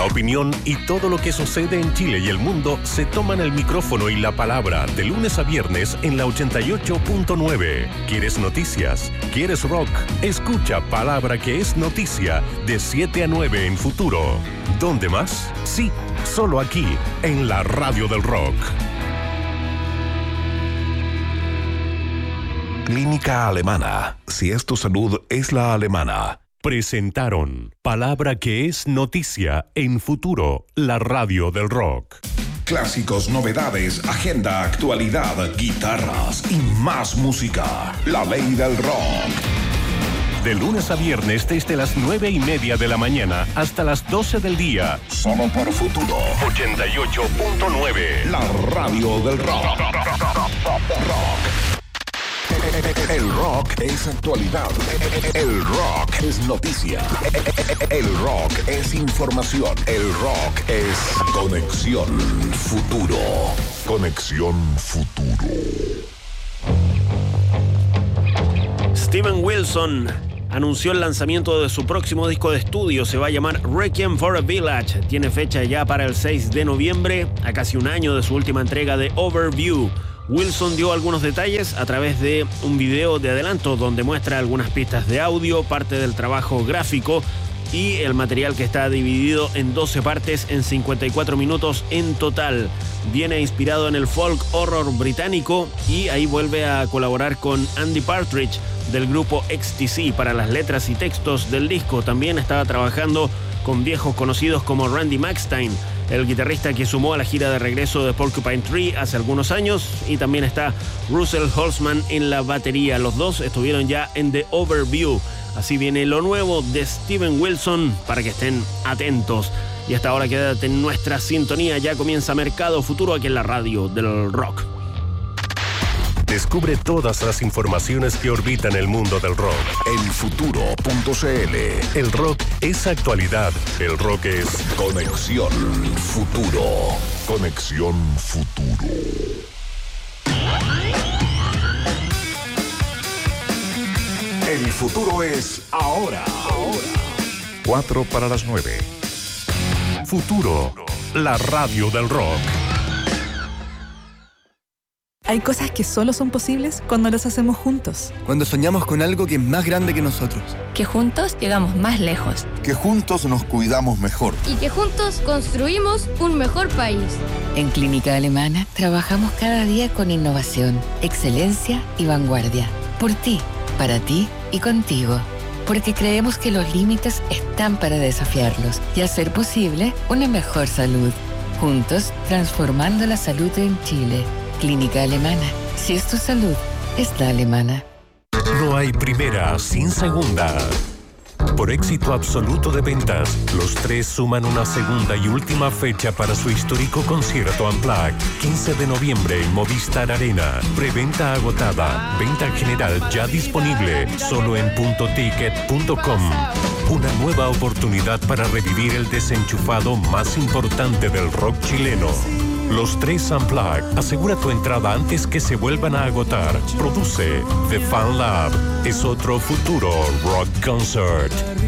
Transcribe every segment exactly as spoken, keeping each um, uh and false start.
La opinión y todo lo que sucede en Chile y el mundo se toman el micrófono y la palabra de lunes a viernes en la ochenta y ocho punto nueve. ¿Quieres noticias? ¿Quieres rock? Escucha Palabra que es noticia de siete a nueve en Futuro. ¿Dónde más? Sí, solo aquí, en la Radio del Rock. Clínica Alemana. Si es tu salud, es la alemana. Presentaron Palabra que es noticia en Futuro, la Radio del Rock. Clásicos, novedades, agenda, actualidad, guitarras y más música. La ley del rock. De lunes a viernes desde las nueve y media de la mañana hasta las doce del día. Solo por Futuro. ochenta y ocho punto nueve. La Radio del Rock. El rock es actualidad. El rock es noticia. El rock es información. El rock es Conexión Futuro. Conexión Futuro. Steven Wilson anunció el lanzamiento de su próximo disco de estudio. Se va a llamar Requiem for a Village. Tiene fecha ya para el seis de noviembre, a casi un año de su última entrega de Overview. Wilson dio algunos detalles a través de un video de adelanto donde muestra algunas pistas de audio, parte del trabajo gráfico y el material que está dividido en doce partes en cincuenta y cuatro minutos en total. Viene inspirado en el folk horror británico y ahí vuelve a colaborar con Andy Partridge del grupo X T C para las letras y textos del disco. También estaba trabajando con viejos conocidos como Randy Maxstein, el guitarrista que sumó a la gira de regreso de Porcupine Tree hace algunos años, y también está Russell Holzman en la batería. Los dos estuvieron ya en The Overview. Así viene lo nuevo de Steven Wilson para que estén atentos. Y hasta ahora quédate en nuestra sintonía. Ya comienza Mercado Futuro aquí en la Radio del Rock. Descubre todas las informaciones que orbitan el mundo del rock en futuro punto cl. El rock es actualidad. El rock es Conexión Futuro. Conexión Futuro. El futuro es ahora. Ahora. Cuatro para las nueve. Futuro, la Radio del Rock. Hay cosas que solo son posibles cuando las hacemos juntos. Cuando soñamos con algo que es más grande que nosotros. Que juntos llegamos más lejos. Que juntos nos cuidamos mejor. Y que juntos construimos un mejor país. En Clínica Alemana trabajamos cada día con innovación, excelencia y vanguardia. Por ti, para ti y contigo. Porque creemos que los límites están para desafiarlos y hacer posible una mejor salud. Juntos, transformando la salud en Chile. Clínica Alemana. Si es tu salud, es la alemana. No hay primera sin segunda. Por éxito absoluto de ventas, los tres suman una segunda y última fecha para su histórico concierto Unplugged. quince de noviembre en Movistar Arena. Preventa agotada. Venta general ya disponible. Solo en punto ticket punto com. Una nueva oportunidad para revivir el desenchufado más importante del rock chileno. Los tres Unplugged. Asegura tu entrada antes que se vuelvan a agotar. Produce The Fan Lab. Es otro futuro rock concert.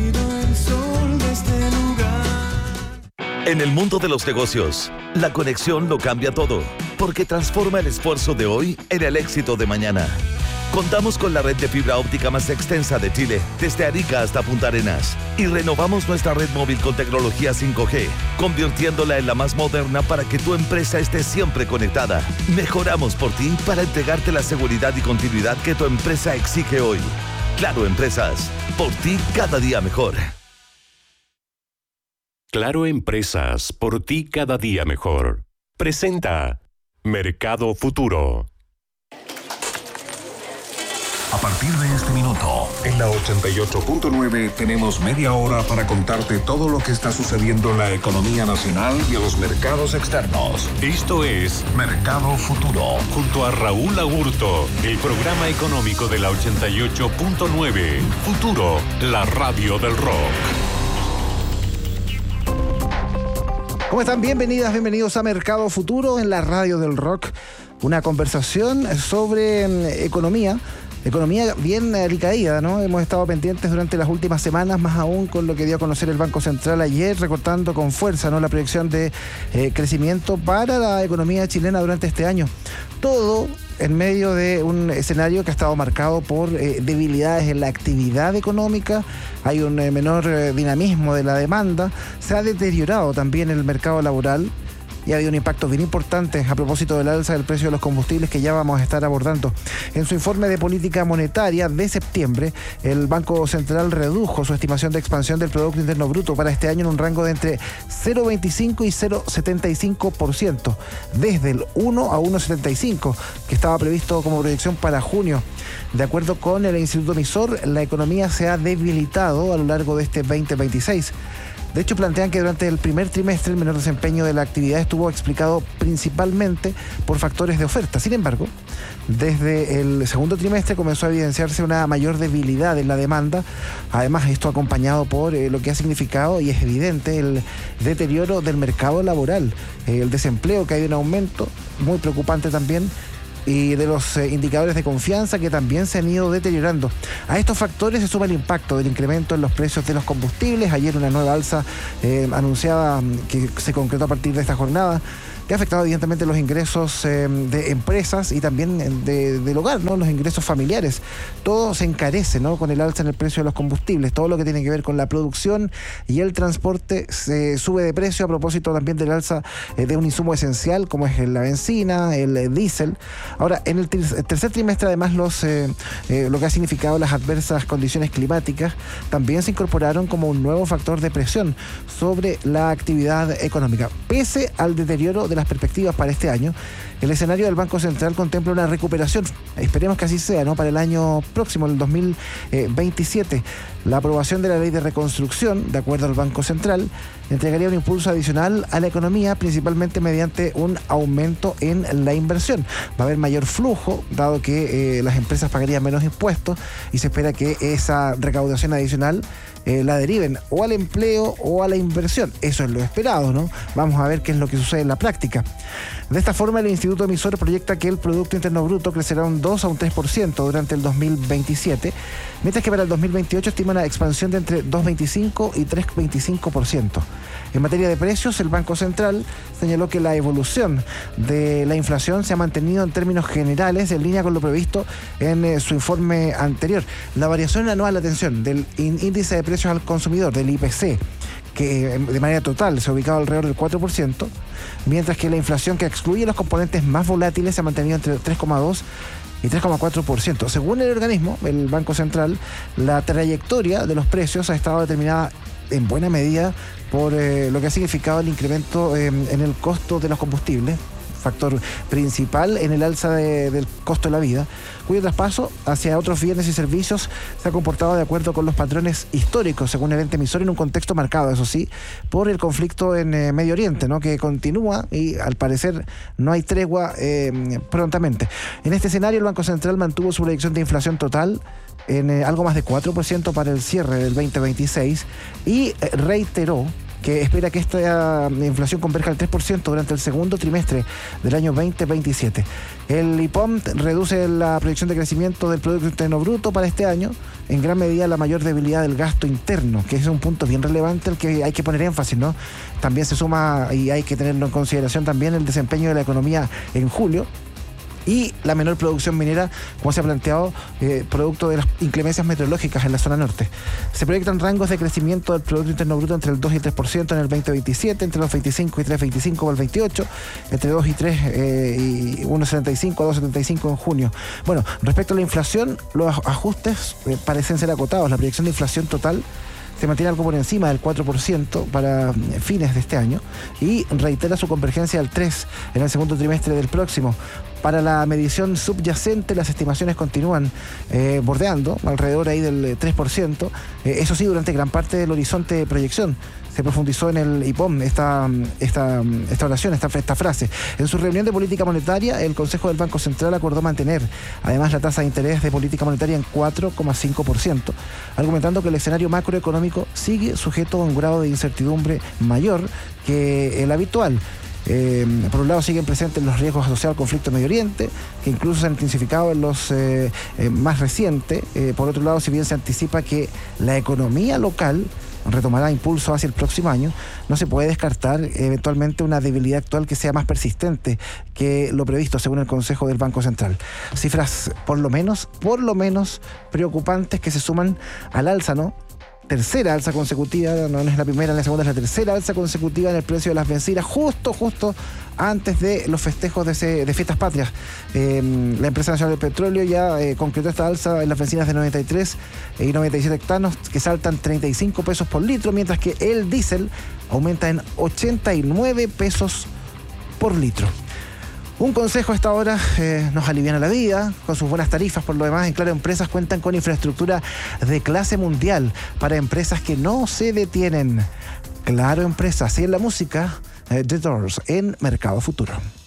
En el mundo de los negocios, la conexión lo cambia todo, porque transforma el esfuerzo de hoy en el éxito de mañana. Contamos con la red de fibra óptica más extensa de Chile, desde Arica hasta Punta Arenas, y renovamos nuestra red móvil con tecnología cinco G, convirtiéndola en la más moderna para que tu empresa esté siempre conectada. Mejoramos por ti para entregarte la seguridad y continuidad que tu empresa exige hoy. Claro Empresas, por ti cada día mejor. Claro Empresas, por ti cada día mejor. Presenta Mercado Futuro. A partir de este minuto, en la ochenta y ocho punto nueve tenemos media hora para contarte todo lo que está sucediendo en la economía nacional y en los mercados externos. Esto es Mercado Futuro. Junto a Raúl Agurto, el programa económico de la ochenta y ocho punto nueve. Futuro, la radio del rock. ¿Cómo están? Bienvenidas, bienvenidos a Mercado Futuro en la radio del rock. Una conversación sobre eh, economía Economía bien alicaída, ¿no? Hemos estado pendientes durante las últimas semanas, más aún con lo que dio a conocer el Banco Central ayer, recortando con fuerza, ¿no?, la proyección de eh, crecimiento para la economía chilena durante este año. Todo en medio de un escenario que ha estado marcado por eh, debilidades en la actividad económica, hay un eh, menor eh, dinamismo de la demanda, se ha deteriorado también el mercado laboral y ha habido un impacto bien importante a propósito del alza del precio de los combustibles que ya vamos a estar abordando. En su informe de política monetaria de septiembre, el Banco Central redujo su estimación de expansión del Producto Interno Bruto para este año en un rango de entre cero coma veinticinco y cero coma setenta y cinco por ciento, desde el uno a uno coma setenta y cinco, que estaba previsto como proyección para junio. De acuerdo con el Instituto Emisor, la economía se ha debilitado a lo largo de este veinte veintiséis. De hecho, plantean que durante el primer trimestre el menor desempeño de la actividad estuvo explicado principalmente por factores de oferta. Sin embargo, desde el segundo trimestre comenzó a evidenciarse una mayor debilidad en la demanda. Además, esto acompañado por eh, lo que ha significado, y es evidente, el deterioro del mercado laboral, eh, el desempleo que ha ido en aumento, muy preocupante también, y de los eh, indicadores de confianza que también se han ido deteriorando. A estos factores se suma el impacto del incremento en los precios de los combustibles. Ayer una nueva alza eh, anunciada que se concretó a partir de esta jornada, que ha afectado evidentemente los ingresos eh, de empresas y también de, del hogar, ¿no?, los ingresos familiares. Todo se encarece, ¿no?, con el alza en el precio de los combustibles. Todo lo que tiene que ver con la producción y el transporte se sube de precio a propósito también del alza eh, de un insumo esencial como es la benzina, el, el diésel. Ahora, en el, ter- el tercer trimestre, además, los eh, eh, lo que ha significado las adversas condiciones climáticas también se incorporaron como un nuevo factor de presión sobre la actividad económica. Pese al deterioro de las perspectivas para este año, el escenario del Banco Central contempla una recuperación. Esperemos que así sea, ¿no?, para el año próximo, el dos mil veintisiete. La aprobación de la ley de reconstrucción, de acuerdo al Banco Central, entregaría un impulso adicional a la economía, principalmente mediante un aumento en la inversión. Va a haber mayor flujo, dado que eh, las empresas pagarían menos impuestos, y se espera que esa recaudación adicional eh, la deriven o al empleo o a la inversión. Eso es lo esperado, ¿no? Vamos a ver qué es lo que sucede en la práctica. De esta forma, el Instituto Emisor proyecta que el Producto Interno Bruto crecerá un dos a un tres por ciento durante el dos mil veintisiete, mientras que para el dos mil veintiocho estima una expansión de entre dos coma veinticinco y tres coma veinticinco por ciento. En materia de precios, el Banco Central señaló que la evolución de la inflación se ha mantenido en términos generales en línea con lo previsto en eh, su informe anterior. La variación anual, atención, del índice de precios al consumidor, del I P C, que de manera total se ha ubicado alrededor del cuatro por ciento, mientras que la inflación que excluye los componentes más volátiles se ha mantenido entre tres coma dos y tres coma cuatro por ciento. Según el organismo, el Banco Central, la trayectoria de los precios ha estado determinada en buena medida por eh, lo que ha significado el incremento eh, en el costo de los combustibles, factor principal en el alza de, del costo de la vida, cuyo traspaso hacia otros bienes y servicios se ha comportado de acuerdo con los patrones históricos, según el ente emisor, en un contexto marcado, eso sí, por el conflicto en eh, Medio Oriente, ¿no?, que continúa y al parecer no hay tregua eh, prontamente. En este escenario, el Banco Central mantuvo su proyección de inflación total en eh, algo más de cuatro por ciento para el cierre del veinte veintiséis y eh, reiteró que espera que esta inflación converja al tres por ciento durante el segundo trimestre del año veinte veintisiete. El I P O M reduce la proyección de crecimiento del Producto Interno Bruto para este año, en gran medida la mayor debilidad del gasto interno, que es un punto bien relevante al que hay que poner énfasis, ¿no? También se suma, y hay que tenerlo en consideración también, el desempeño de la economía en julio, y la menor producción minera, como se ha planteado, eh, producto de las inclemencias meteorológicas en la zona norte. Se proyectan rangos de crecimiento del Producto Interno Bruto entre el dos y tres por ciento en el veinte veintisiete, entre los veinticinco y tres coma veinticinco para el veintiocho, entre dos y tres eh, y uno coma setenta y cinco a dos coma setenta y cinco en junio. Bueno, respecto a la inflación, los ajustes eh, parecen ser acotados. La proyección de inflación total se mantiene algo por encima del cuatro por ciento para fines de este año y reitera su convergencia al tres por ciento en el segundo trimestre del próximo. Para la medición subyacente, las estimaciones continúan eh, bordeando alrededor ahí del tres por ciento. Eh, eso sí, durante gran parte del horizonte de proyección se profundizó en el I P O M esta, esta, esta oración, esta, esta frase. En su reunión de política monetaria, el Consejo del Banco Central acordó mantener además la tasa de interés de política monetaria en cuatro coma cinco por ciento, argumentando que el escenario macroeconómico sigue sujeto a un grado de incertidumbre mayor que el habitual. Eh, por un lado siguen presentes los riesgos asociados al conflicto en Medio Oriente, que incluso se han intensificado en los eh, eh, más recientes. Eh, por otro lado, si bien se anticipa que la economía local retomará impulso hacia el próximo año, no se puede descartar eventualmente una debilidad actual que sea más persistente que lo previsto según el Consejo del Banco Central. Cifras por lo menos, por lo menos preocupantes que se suman al alza, ¿no? Tercera alza consecutiva, no es la primera, la segunda, es la tercera alza consecutiva en el precio de las bencinas, justo, justo antes de los festejos de, ese, de fiestas patrias. Eh, la empresa nacional del petróleo ya eh, concretó esta alza en las bencinas de noventa y tres y noventa y siete octanos, que saltan treinta y cinco pesos por litro, mientras que el diésel aumenta en ochenta y nueve pesos por litro. Un consejo a esta hora, eh, nos aliviana la vida con sus buenas tarifas. Por lo demás, en Claro Empresas cuentan con infraestructura de clase mundial para empresas que no se detienen. Claro Empresas y en la música, eh, The Doors en Mercado Futuro.